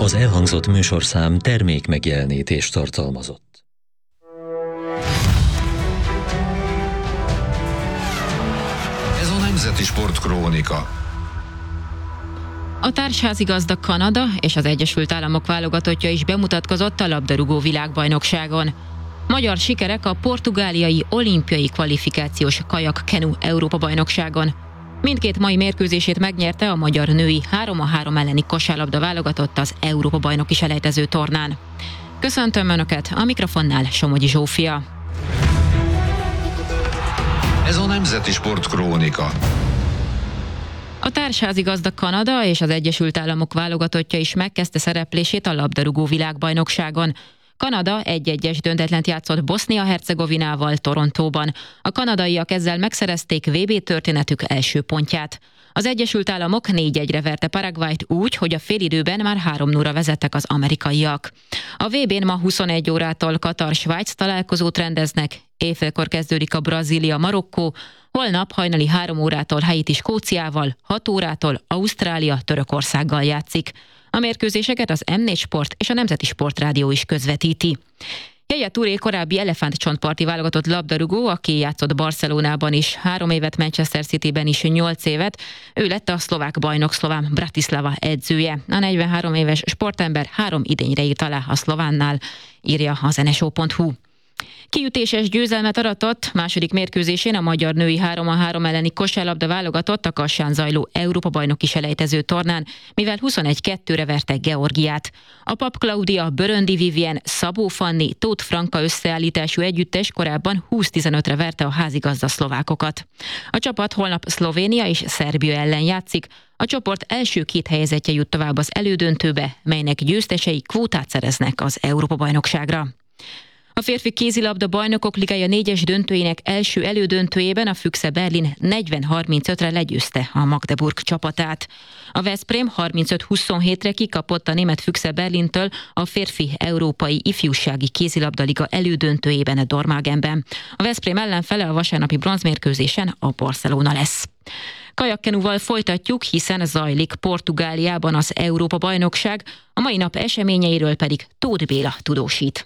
Az elhangzott műsorszám termék megjelenítést tartalmazott. Ez a Nemzeti Sportkrónika. A társházigazda Kanada és az Egyesült Államok válogatottja is bemutatkozott a labdarúgó világbajnokságon. Magyar sikerek a portugáliai olimpiai kvalifikációs kajak-kenu Európa-bajnokságon. Mindkét mai mérkőzését megnyerte a magyar női 3-3 elleni kosárlabda válogatott az Európa-bajnoki selejtező tornán. Köszöntöm Önöket, a mikrofonnál Somogyi Zsófia. Ez a Nemzeti Sportkrónika. A társházigazda Kanada és az Egyesült Államok válogatottja is megkezdte szereplését a labdarúgó világbajnokságon. Kanada 1-1-es döntetlent játszott Bosznia-Hercegovinával Torontóban. A kanadaiak ezzel megszerezték VB történetük első pontját. Az Egyesült Államok 4-1-re verte Paraguayt úgy, hogy a félidőben már 3-0-ra vezettek az amerikaiak. A VB-n ma 21 órától Katar-Svájc találkozót rendeznek, éjfélkor kezdődik a Brazília-Marokkó, holnap hajnali 3 órától Haiti-Skóciával, 6 órától Ausztrália Törökországgal játszik. A mérkőzéseket az M4 Sport és a Nemzeti Sportrádió is közvetíti. Yaya Touré korábbi elefántcsontparti válogatott labdarúgó, aki játszott Barcelonában is 3 évet, Manchester Cityben is 8 évet. Ő lett a szlovák bajnok Slovan Bratislava edzője. A 43 éves sportember 3 idényre írt alá a szlovánnál, írja az nso.hu. Kiütéses győzelmet aratott második mérkőzésén a magyar női 3-3 elleni kosárlabda válogatott a Kassán zajló Európa-bajnoki selejtező tornán, mivel 21-2-re verte Georgiát. A Pap Klaudia, Böröndi Vivien, Szabó Fanni, Tóth Franka összeállítású együttes korábban 20-15-re verte a házigazda szlovákokat. A csapat holnap Szlovénia és Szerbia ellen játszik. A csoport első 2 helyezettje jut tovább az elődöntőbe, melynek győztesei kvótát szereznek az Európa-bajnokságra. A férfi kézilabda bajnokok ligája 4-es döntőjének első elődöntőjében a Füchse Berlin 40-35-re legyőzte a Magdeburg csapatát. A Veszprém 35-27-re kikapott a német Füchse Berlintől a férfi európai ifjúsági kézilabda liga elődöntőjében a Dormagenben. A Veszprém ellenfele a vasárnapi bronzmérkőzésen a Barcelona lesz. Kajakkenúval folytatjuk, hiszen zajlik Portugáliában az Európa-bajnokság, a mai nap eseményeiről pedig Tóth Béla tudósít.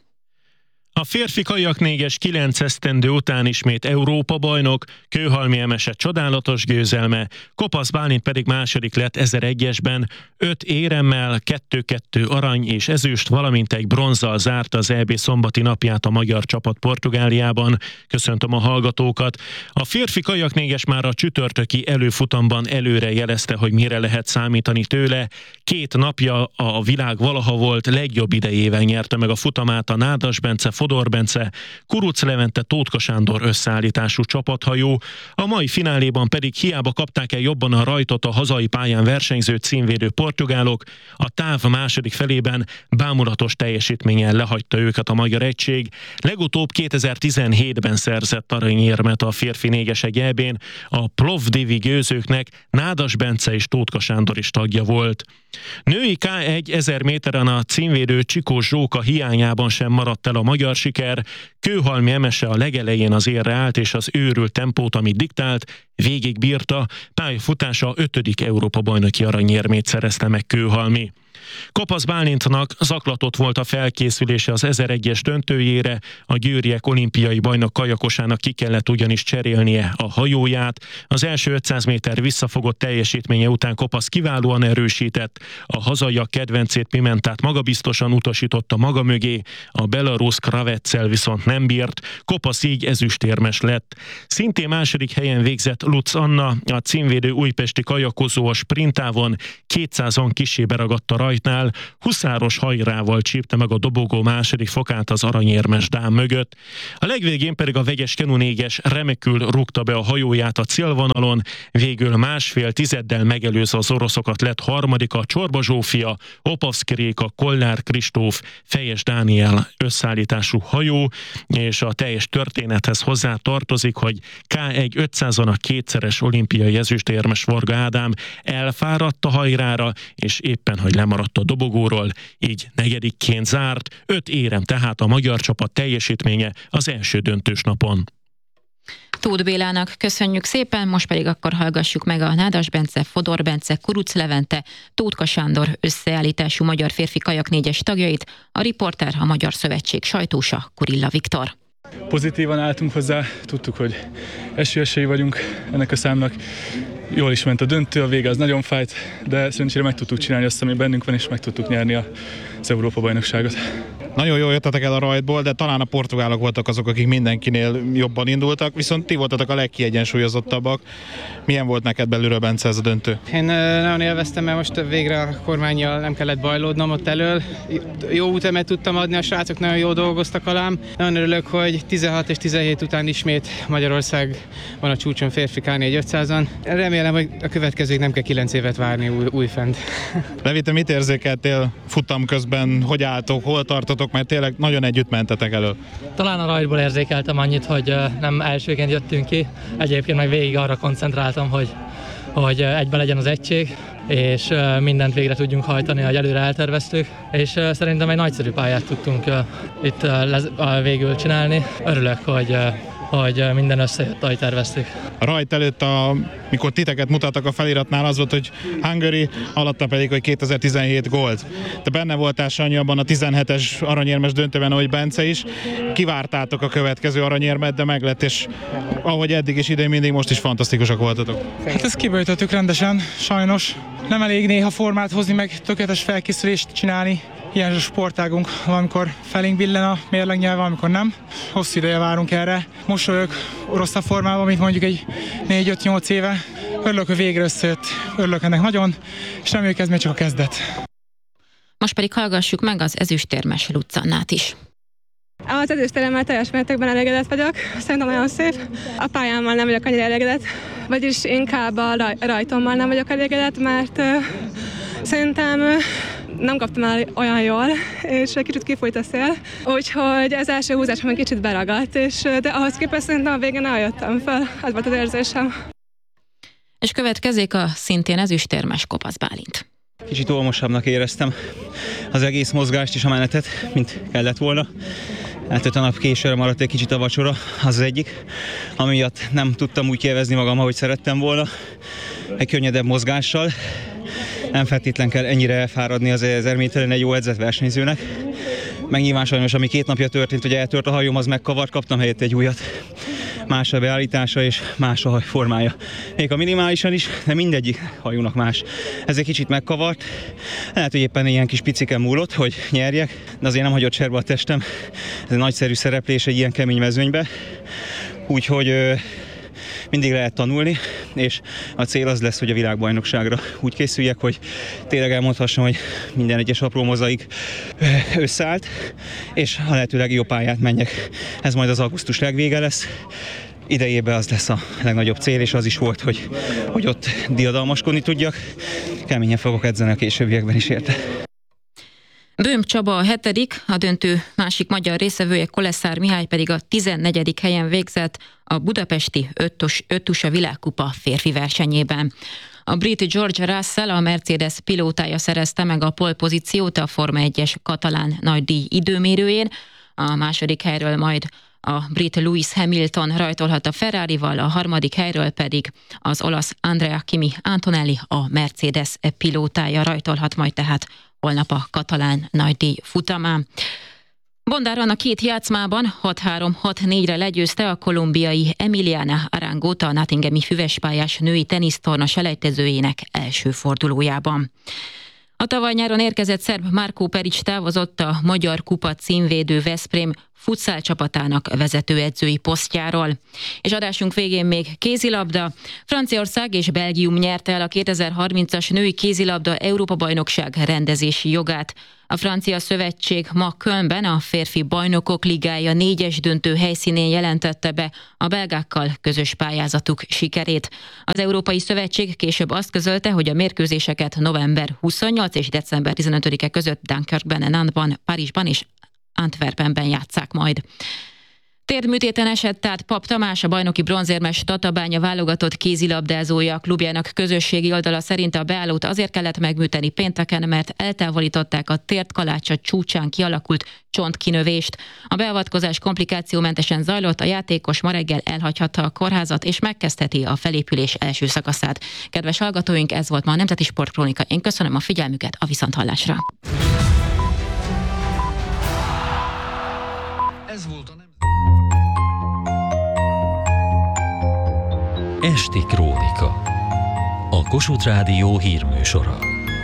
A férfi kajak-néges 9 esztendő után ismét Európa-bajnok, Kőhalmi Emese csodálatos győzelme, Kopasz Bálint pedig második lett 1001-esben, 5 éremmel, 2-2 arany és ezüst, valamint egy bronzzal zárta az EB szombati napját a magyar csapat Portugáliában. Köszöntöm a hallgatókat. A férfi kajak-néges már a csütörtöki előfutamban előre jelezte, hogy mire lehet számítani tőle. 2 napja a világ valaha volt legjobb idejével nyerte meg a futamát a Nádas Bence, Fodor Bence, Kuruc Levente, Tótka Sándor összeállítású csapathajó, a mai fináléban pedig hiába kapták el jobban a rajtot a hazai pályán versenyző címvédő portugálok, a táv második felében bámulatos teljesítménnyel lehagyta őket a magyar egység. Legutóbb 2017-ben szerzett aranyérmet a férfi négesek EB-n, a Plovdivi győzőknek Nádas Bence és Tótka Sándor is tagja volt. Női K1 1000 méteren a címvédő Csikós Zsóka hiányában sem maradt el a magyar siker. Kőhalmi Emese a legelején az érre állt, és az őrült tempót, amit diktált, végig bírta. Pályafutása 5. Európa-bajnoki aranyérmét szerezte meg Kőhalmi. Kopasz Bálintnak zaklatott volt a felkészülése az 1001-es döntőjére, a győriek olimpiai bajnok kajakosának ki kellett ugyanis cserélnie a hajóját. Az első 500 méter visszafogott teljesítménye után Kopasz kiválóan erősített, a hazaiak kedvencét Pimentát magabiztosan utasította maga mögé, a belarusz Kravetszel viszont nem bírt, Kopasz így ezüstérmes lett. Szintén második helyen végzett Lutz Anna, a címvédő újpesti kajakozó a sprintávon 200-on kissé beragadt a rajtnál, huszáros hajrával csípte meg a dobogó második fokát az aranyérmes dám mögött. A legvégén pedig a vegyes kenunéges remekül rúgta be a hajóját a célvonalon, végül 1,5 tizeddel megelőzve az oroszokat lett harmadika Csorba Zsófia, Opavszki Réka, Kollár Kristóf, Fejes Dániel összeállítású hajó, és a teljes történethez hozzá tartozik, hogy K1 500-on a 2-szeres olimpiai ezüstérmes Varga Ádám elfáradt a hajrára, és éppen, hogy lemaradt a dobogóról, így negyedikként zárt, 5 érem tehát a magyar csapat teljesítménye az első döntős napon. Tóth Bélának köszönjük szépen, most pedig akkor hallgassuk meg a Nádas Bence, Fodor Bence, Kuruc Levente, Tótka Sándor összeállítású magyar férfi kajak 4-es tagjait, a riporter a Magyar Szövetség sajtósa Kurilla Viktor. Pozitívan álltunk hozzá, tudtuk, hogy esélyesei vagyunk ennek a számnak. Jól is ment a döntő, a vége az nagyon fájt, de szerencsére meg tudtuk csinálni azt, ami bennünk van, és meg tudtuk nyerni az Európa-bajnokságot. Nagyon jól jöttetek el a rajtból, de talán a portugálok voltak azok, akik mindenkinél jobban indultak, viszont ti voltatok a legkiegyensúlyozottabbak. Milyen volt neked belülről, Bence, ez a döntő? Én nagyon élveztem, mert most végre a kormánnyal nem kellett bajlódnom ott elől. Jó útemet tudtam adni, a srácok nagyon jól dolgoztak alám. Nagyon örülök, hogy 16 és 17 után ismét Magyarország van a csúcson férfi K4 500-an. Remélem, hogy a következőig nem kell 9 évet várni újfent. Levi, te mit érzékeltél futam közben, hogy álltok, hol tartotok, mert tényleg nagyon együtt mentetek elő. Talán a rajtból érzékeltem annyit, hogy nem elsőként jöttünk ki. Egyébként meg végig arra koncentráltam, hogy egyben legyen az egység, és mindent végre tudjunk hajtani, ahogy előre elterveztük. És szerintem egy nagyszerű pályát tudtunk itt végül csinálni. Örülök, hogy minden összejött, ahogy terveztük. A rajt előtt, mikor titeket mutattak a feliratnál, az volt, hogy Hungary, alatta pedig, hogy 2017 gold. Te benne voltál, Sanyi, abban a 17-es aranyérmes döntőben, ahogy Bence is. Kivártátok a következő aranyérmet, de meglett, és ahogy eddig is, idén mindig, most is fantasztikusak voltatok. Hát ezt kiböjtöttük rendesen, sajnos. Nem elég néha formát hozni, meg tökéletes felkészülést csinálni. Ilyen a sportágunk, valamikor felénk billen a mérlegnyelv, valamikor nem. Hosszú ideje várunk erre. Most vagyok rosszabb formában, mint mondjuk egy 4-5-8 éve. Örülök, hogy végre összejött. Örülök ennek nagyon, és reméljük, ez még csak a kezdet. Most pedig hallgassuk meg az ezüstérmes Luzzannát is. Az ezüstéremmel teljes mértékben elégedett vagyok, szerintem nagyon szép. A pályámmal nem vagyok annyira elégedett, vagyis inkább a rajtommal nem vagyok elégedett, mert szerintem nem kaptam el olyan jól, és egy kicsit kifújt a szél, úgyhogy az első húzásban egy kicsit beragadt, de ahhoz képest szerintem a végén eljöttem fel, ez volt az érzésem. És következik a szintén ezüstérmes Kopasz Bálint. Kicsit olmosabbnak éreztem az egész mozgást és a menetet, mint kellett volna. Hát a nap későre maradt egy kicsit a vacsora, az egyik, amiatt nem tudtam úgy kielvezni magam, ahogy szerettem volna, egy könnyedebb mozgással. Nem feltétlen kell ennyire elfáradni az reménytelen egy jó edzett versenyzőnek. Meg nyilván sajnos, ami 2 napja történt, hogy eltört a hajóm, az megkavart, kaptam helyett egy újat. Más a beállítása és más a formája. Még a minimálisan is, de mindegyik hajónak más. Ez egy kicsit megkavart. Lehet, hogy éppen ilyen kis piciken múlott, hogy nyerjek, de azért nem hagyott cserbe a testem. Ez egy nagyszerű szereplés egy ilyen kemény mezőnybe. Úgyhogy mindig lehet tanulni, és a cél az lesz, hogy a világbajnokságra úgy készüljek, hogy tényleg elmondhassam, hogy minden egyes apró mozaik összeállt, és a lehető legjobb pályát menjek. Ez majd az augusztus legvége lesz. Idejében az lesz a legnagyobb cél, és az is volt, hogy ott diadalmaskodni tudjak. Keményen fogok edzeni a későbbiekben is érte. Böhm Csaba a 7., a döntő másik magyar részevője Koleszár Mihály pedig a 14. helyen végzett a budapesti öttusa világkupa férfi versenyében. A brit George Russell, a Mercedes pilótája szerezte meg a pole pozíciót a Forma 1-es katalán nagydíj időmérőjén, a második helyről majd a brit Lewis Hamilton rajtolhat a Ferrarival, a harmadik helyről pedig az olasz Andrea Kimi Antonelli, a Mercedes pilótája rajtolhat majd tehát holnap a katalán nagydíj futamán. Bondár Anna 2 játszmában 6-3-6-4-re legyőzte a kolumbiai Emiliana Arangót a nottinghami füvespályás női tenisztorna selejtezőjének első fordulójában. A tavaly nyáron érkezett szerb Marko Peric távozott a Magyar Kupa címvédő Veszprém futszál csapatának vezetőedzői posztjáról. És adásunk végén még kézilabda. Franciaország és Belgium nyerte el a 2030-as női kézilabda Európa-bajnokság rendezési jogát. A francia szövetség ma Kölnben a férfi bajnokok ligája 4-es döntő helyszínén jelentette be a belgákkal közös pályázatuk sikerét. Az Európai Szövetség később azt közölte, hogy a mérkőzéseket november 28 és december 15-e között Dunkerqueben, Nantban, Párizsban és Antwerpenben játsszák majd. Térdműtéten esett át Pap Tamás, a bajnoki bronzérmes Tatabánya válogatott kézilabdázója. Klubjának közösségi oldala szerint a beállót azért kellett megműteni pénteken, mert eltávolították a térdkalácsa csúcsán kialakult csontkinövést. A beavatkozás komplikációmentesen zajlott, a játékos ma reggel elhagyhatta a kórházat és megkezdheti a felépülés első szakaszát. Kedves hallgatóink, ez volt ma a Nemzeti Sportkrónika. Én köszönöm a figyelmüket, a viszonthallásra. Ez volt a Esti Krónika. A Kossuth Rádió hírműsora.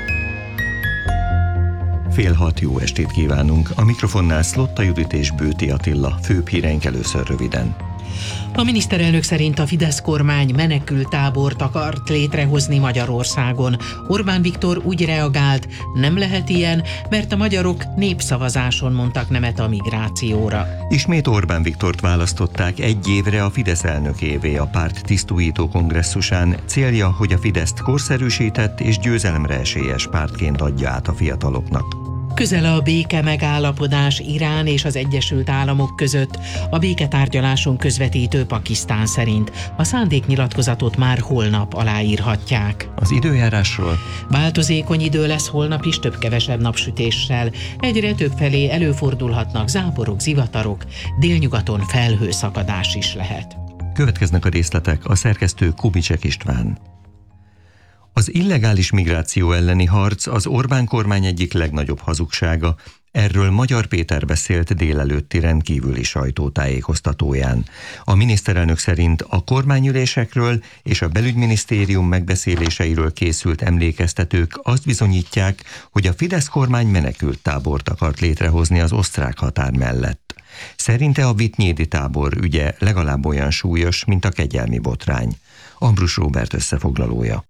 Fél 6 jó estét kívánunk. A mikrofonnál Szlotta Judit és Bőti Attila. Főbb híreink először röviden. A miniszterelnök szerint a Fidesz kormány menekülttábort akart létrehozni Magyarországon. Orbán Viktor úgy reagált, nem lehet ilyen, mert a magyarok népszavazáson mondtak nemet a migrációra. Ismét Orbán Viktort választották egy évre a Fidesz elnökévé a párt tisztújító kongresszusán. Célja, hogy a Fideszt korszerűsített és győzelemre esélyes pártként adja át a fiataloknak. Közel a béke megállapodás Irán és az Egyesült Államok között. A béketárgyaláson közvetítő Pakisztán szerint a szándéknyilatkozatot már holnap aláírhatják. Az időjárásról? Változékony idő lesz holnap is, több-kevesebb napsütéssel. Egyre többfelé előfordulhatnak záporok, zivatarok, délnyugaton felhőszakadás is lehet. Következnek a részletek, a szerkesztő Kubicek István. Az illegális migráció elleni harc az Orbán kormány egyik legnagyobb hazugsága. Erről Magyar Péter beszélt délelőtti rendkívüli sajtótájékoztatóján. A miniszterelnök szerint a kormányülésekről és a belügyminisztérium megbeszéléseiről készült emlékeztetők azt bizonyítják, hogy a Fidesz kormány menekülttábort akart létrehozni az osztrák határ mellett. Szerinte a Vitynédi tábor ügye legalább olyan súlyos, mint a kegyelmi botrány. Ambrus Róbert összefoglalója.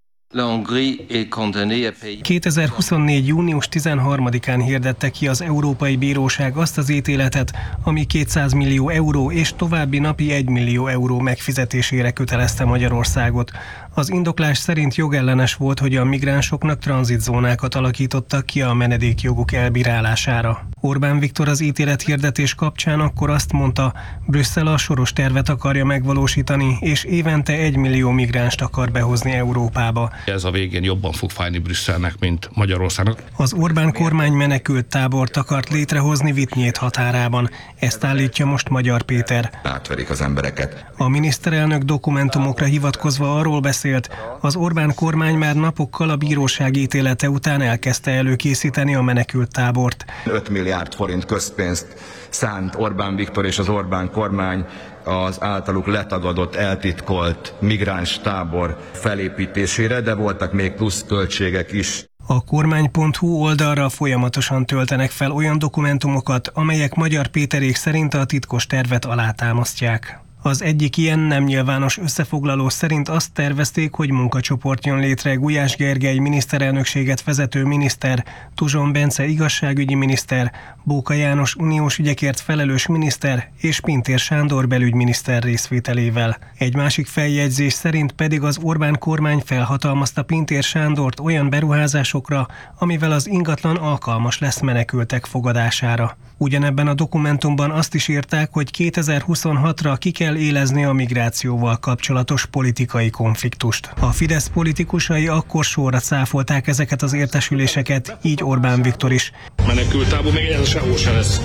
2024. június 13-án hirdette ki az Európai Bíróság azt az ítéletet, ami 200 millió euró és további napi 1 millió euró megfizetésére kötelezte Magyarországot. Az indoklás szerint jogellenes volt, hogy a migránsoknak tranzitzónákat alakítottak ki a menedékjoguk elbírálására. Orbán Viktor az ítélethirdetés kapcsán akkor azt mondta, Brüsszel a soros tervet akarja megvalósítani, és évente 1 millió migránst akar behozni Európába. Ez a végén jobban fog fájni Brüsszelnek, mint Magyarországnak. Az Orbán kormány menekült tábort akart létrehozni Vitynéd határában. Ezt állítja most Magyar Péter. Átverik az embereket. A miniszterelnök dokumentumokra hivatkozva arról beszélt, az Orbán kormány már napokkal a bíróság ítélete után elkezdte előkészíteni a menekült tábort. 5 milliárd forint közpénzt szánt Orbán Viktor és az Orbán kormány az általuk letagadott, eltitkolt migráns tábor felépítésére, de voltak még plusz költségek is. A kormány.hu oldalra folyamatosan töltenek fel olyan dokumentumokat, amelyek Magyar Péterék szerint a titkos tervet alátámasztják. Az egyik ilyen nem nyilvános összefoglaló szerint azt tervezték, hogy munkacsoport jön létre Gulyás Gergely miniszterelnökséget vezető miniszter, Tuzson Bence igazságügyi miniszter, Bóka János uniós ügyekért felelős miniszter és Pintér Sándor belügyminiszter részvételével. Egy másik feljegyzés szerint pedig az Orbán kormány felhatalmazta Pintér Sándort olyan beruházásokra, amivel az ingatlan alkalmas lesz menekültek fogadására. Ugyanebben a dokumentumban azt is írták, hogy 2026-ra ki kell élezni a migrációval kapcsolatos politikai konfliktust. A Fidesz politikusai akkor sorra cáfolták ezeket az értesüléseket, így Orbán Viktor is. Menekülttábor, még ez sehol se lesz.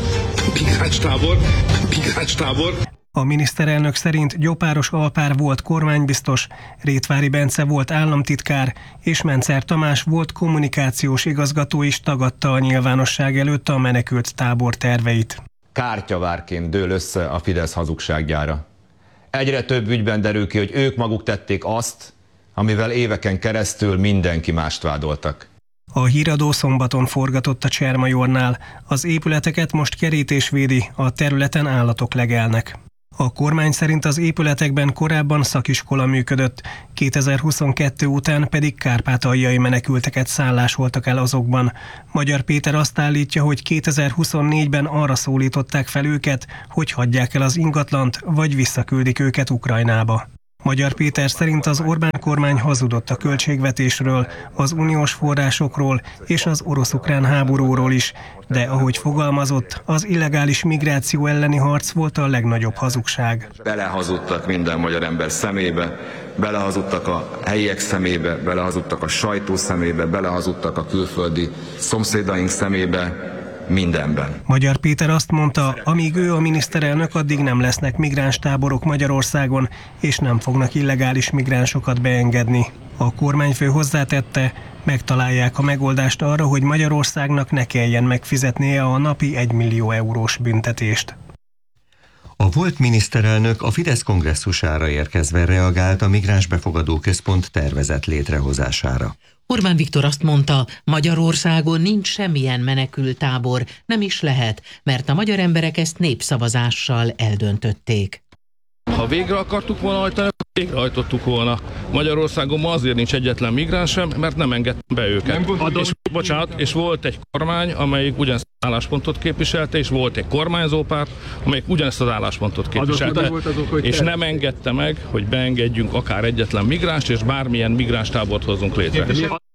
Migránstábor. A miniszterelnök szerint Gyopáros Alpár volt kormánybiztos, Rétvári Bence volt államtitkár, és Mencer Tamás volt kommunikációs igazgató is tagadta a nyilvánosság előtt a menekült tábor terveit. Kártyavárként dől össze a Fidesz hazugsággyára. Egyre több ügyben derül ki, hogy ők maguk tették azt, amivel éveken keresztül mindenki mást vádoltak. A híradó szombaton forgatott a Csermajornál. Az épületeket most kerítés védi, a területen állatok legelnek. A kormány szerint az épületekben korábban szakiskola működött, 2022 után pedig kárpátaljai menekülteket szállásoltak el azokban. Magyar Péter azt állítja, hogy 2024-ben arra szólították fel őket, hogy hagyják el az ingatlant, vagy visszaküldik őket Ukrajnába. Magyar Péter szerint az Orbán kormány hazudott a költségvetésről, az uniós forrásokról és az orosz-ukrán háborúról is, de ahogy fogalmazott, az illegális migráció elleni harc volt a legnagyobb hazugság. Belehazudtak minden magyar ember szemébe, belehazudtak a helyiek szemébe, belehazudtak a sajtó szemébe, belehazudtak a külföldi szomszédaink szemébe, mindenben. Magyar Péter azt mondta, amíg ő a miniszterelnök, addig nem lesznek migránstáborok Magyarországon, és nem fognak illegális migránsokat beengedni. A kormányfő hozzátette, megtalálják a megoldást arra, hogy Magyarországnak ne kelljen megfizetnie a napi 1 millió eurós büntetést. A volt miniszterelnök a Fidesz kongresszusára érkezve reagált a migráns befogadó központ tervezett létrehozására. Orbán Viktor azt mondta, Magyarországon nincs semmilyen menekülttábor, nem is lehet, mert a magyar emberek ezt népszavazással eldöntötték. Ha végre akartuk volna hajtani, végrehajtottuk volna. Magyarországon ma azért nincs egyetlen migráns sem, mert nem engedtem be őket. És volt egy kormány, amelyik ugyanezt az álláspontot képviselte, és volt egy kormányzópárt, amelyik ugyanezt az álláspontot képviselte, és nem engedte meg, hogy beengedjünk akár egyetlen migránst, és bármilyen migránstábort hozzunk létre.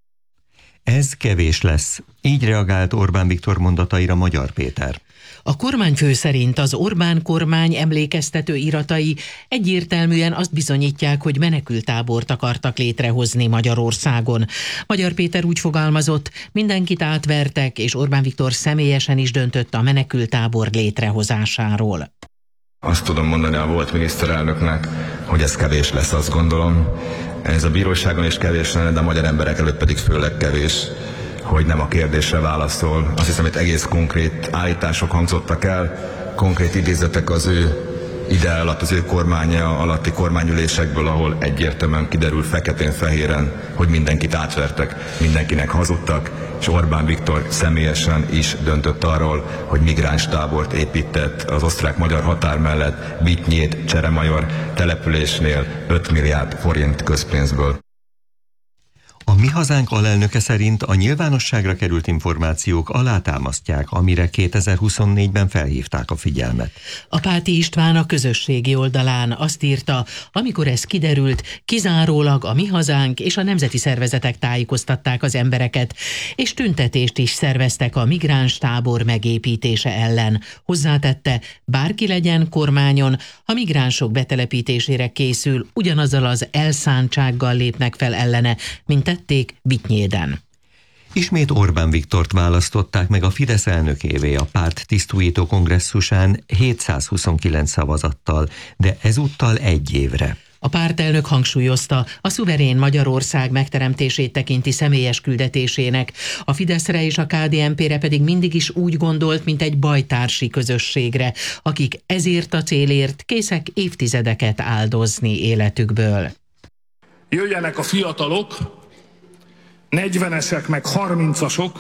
Ez kevés lesz. Így reagált Orbán Viktor mondataira Magyar Péter. A kormányfő szerint az Orbán kormány emlékeztető iratai egyértelműen azt bizonyítják, hogy menekülttábort akartak létrehozni Magyarországon. Magyar Péter úgy fogalmazott, mindenkit átvertek, és Orbán Viktor személyesen is döntött a menekülttábor létrehozásáról. Azt tudom mondani a volt miniszterelnöknek, hogy ez kevés lesz, azt gondolom. Ez a bíróságon is kevés lenne, de a magyar emberek előtt pedig főleg kevés, hogy nem a kérdésre válaszol. Azt hiszem, hogy egész konkrét állítások hangzottak el, konkrét idézetek az ő ide alatt, az ő kormánya alatti kormányülésekből, ahol egyértelműen kiderül feketén-fehéren, hogy mindenkit átvertek, mindenkinek hazudtak, és Orbán Viktor személyesen is döntött arról, hogy migránstábort épített az osztrák-magyar határ mellett Vitynyét, Cseremajor településnél 5 milliárd forint közpénzből. A Mi Hazánk alelnöke szerint a nyilvánosságra került információk alátámasztják, amire 2024-ben felhívták a figyelmet. A Páti István a közösségi oldalán azt írta, amikor ez kiderült, kizárólag a Mi Hazánk és a nemzeti szervezetek tájékoztatták az embereket, és tüntetést is szerveztek a migránstábor megépítése ellen. Hozzátette, bárki legyen kormányon, ha migránsok betelepítésére készül, ugyanazzal az elszántsággal lépnek fel ellene, mint tették Vitynyéden. Ismét Orbán Viktort választották meg a Fidesz elnökévé a párt tisztújító kongresszusán 729 szavazattal, de ezúttal 1 évre. A pártelnök hangsúlyozta, a szuverén Magyarország megteremtését tekinti személyes küldetésének, a Fideszre és a KDNP-re pedig mindig is úgy gondolt, mint egy bajtársi közösségre, akik ezért a célért készek évtizedeket áldozni életükből. Jöjjenek a fiatalok, 40-esek meg 30-asok,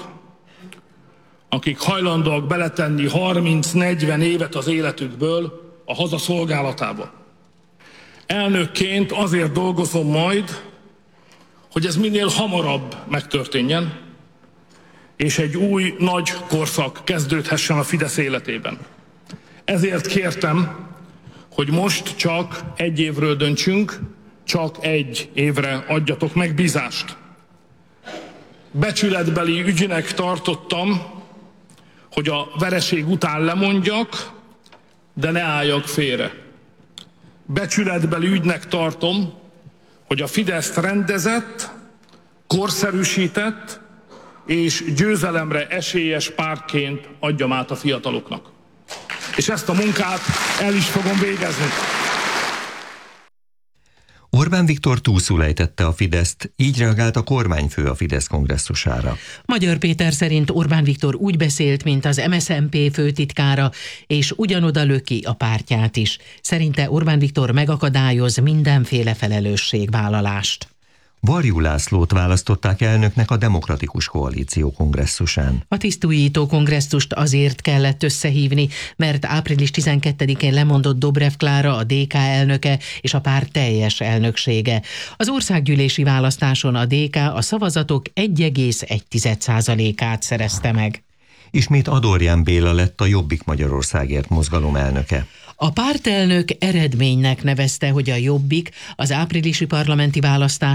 akik hajlandóak beletenni 30-40 évet az életükből a haza szolgálatába. Elnökként azért dolgozom majd, hogy ez minél hamarabb megtörténjen, és egy új nagy korszak kezdődhessen a Fidesz életében. Ezért kértem, hogy most csak 1 évről döntsünk, csak 1 évre adjatok megbízást. Becsületbeli ügynek tartottam, hogy a vereség után lemondjak, de ne álljak félre. Becsületbeli ügynek tartom, hogy a Fideszt rendezett, korszerűsített és győzelemre esélyes pártként adjam át a fiataloknak. És ezt a munkát el is fogom végezni. Orbán Viktor túlszul ejtette a Fideszt, így reagált a kormányfő a Fidesz kongresszusára. Magyar Péter szerint Orbán Viktor úgy beszélt, mint az MSZNP főtitkára, és ugyanoda löki a pártját is. Szerinte Orbán Viktor megakadályoz mindenféle felelősségvállalást. Varjú Lászlót választották elnöknek a Demokratikus Koalíció kongresszusán. A tisztújító kongresszust azért kellett összehívni, mert április 12-én lemondott Dobrev Klára, a DK elnöke és a párt teljes elnöksége. Az országgyűlési választáson a DK a szavazatok 1,1%-át szerezte meg. Ismét Adorján Béla lett a Jobbik Magyarországért mozgalom elnöke. A pártelnök eredménynek nevezte, hogy a Jobbik az áprilisi parlamenti választás